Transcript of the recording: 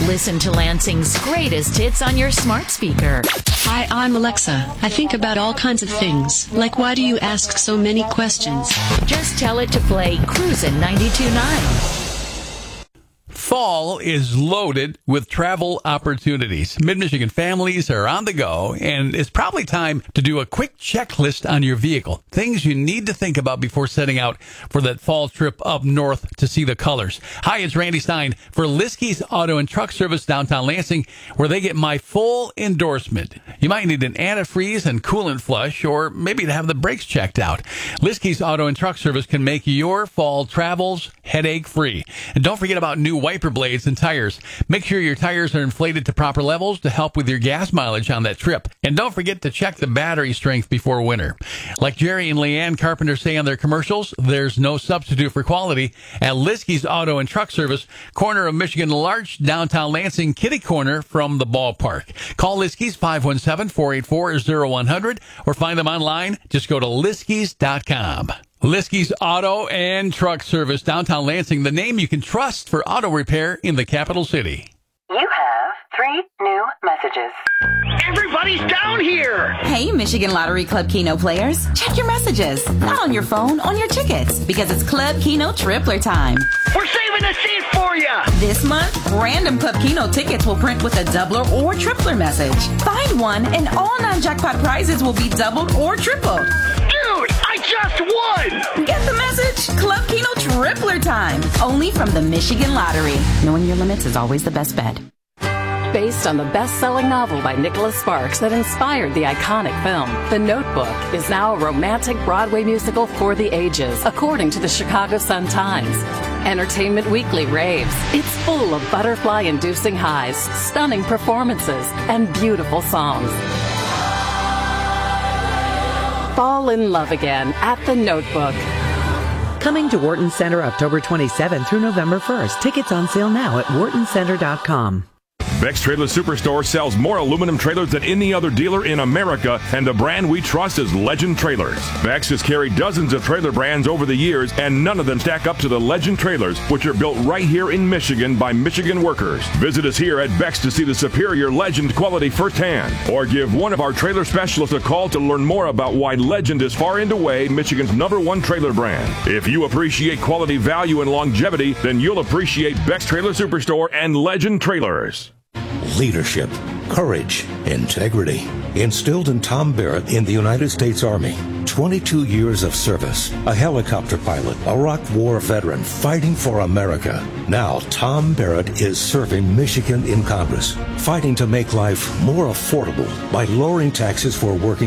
Listen to Lansing's greatest hits on your smart speaker. Hi, I'm Alexa. I think about all kinds of things, like why do you ask so many questions? Just tell it to play Cruisin' 92.9. Fall is loaded with travel opportunities. Mid-Michigan families are on the go, and it's probably time to do a quick checklist on your vehicle. Things you need to think about before setting out for that fall trip up north to see the colors. Hi, it's Randy Stein for Liskey's Auto and Truck Service downtown Lansing, where they get my full endorsement. You might need an antifreeze and coolant flush, or maybe to have the brakes checked out. Liskey's Auto and Truck Service can make your fall travels headache-free. And don't forget about new wiper blades and tires. Make sure your tires are inflated to proper levels to help with your gas mileage on that trip. And don't forget to check the battery strength before winter. Like Jerry and Leanne Carpenter say on their commercials, there's no substitute for quality at Liskey's Auto and Truck Service, corner of Michigan Larch, downtown Lansing, kitty corner from the ballpark. Call Liskey's 517-484-0100 or find them online. Just go to Liskey's.com. Liskey's Auto and Truck Service, downtown Lansing, the name you can trust for auto repair in the capital city. You have 3 new messages. Everybody's down here! Hey, Michigan Lottery Club Keno players. Check your messages. Not on your phone, on your tickets. Because it's Club Keno Tripler time. We're saving a seat for you! This month, random Club Keno tickets will print with a doubler or tripler message. Find one and all non-jackpot prizes will be doubled or tripled. Dude, I just won! Get the message? Club Keno Tripler time. Only from the Michigan Lottery. Knowing your limits is always the best bet. Based on the best-selling novel by Nicholas Sparks that inspired the iconic film, The Notebook is now a romantic Broadway musical for the ages, according to the Chicago Sun-Times. Entertainment Weekly raves. It's full of butterfly-inducing highs, stunning performances, and beautiful songs. Fall in love again at The Notebook. Coming to Wharton Center October 27th through November 1st. Tickets on sale now at whartoncenter.com. Beck's Trailer Superstore sells more aluminum trailers than any other dealer in America, and the brand we trust is Legend Trailers. Beck's has carried dozens of trailer brands over the years, and none of them stack up to the Legend Trailers, which are built right here in Michigan by Michigan workers. Visit us here at Beck's to see the superior Legend quality firsthand, or give one of our trailer specialists a call to learn more about why Legend is far and away Michigan's #1 trailer brand. If you appreciate quality, value, and longevity, then you'll appreciate Beck's Trailer Superstore and Legend Trailers. Leadership, courage, integrity, instilled in Tom Barrett in the United States Army. 22 years of service, a helicopter pilot, a Iraq War veteran fighting for America. Now Tom Barrett is serving Michigan in Congress, fighting to make life more affordable by lowering taxes for working